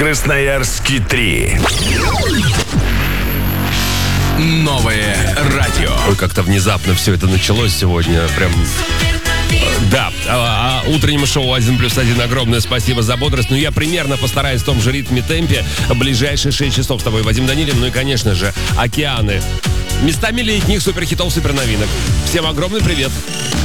Красноярске 3. Новое радио. Ой, как-то внезапно все это началось сегодня. Прям... Да, утреннему шоу 1+1 огромное спасибо за бодрость. Но я примерно постараюсь в том же ритме, темпе ближайшие 6 часов с тобой, Вадим Данилин. Ну и, конечно же, океаны. Местами летних суперхитов, суперновинок. Всем огромный привет.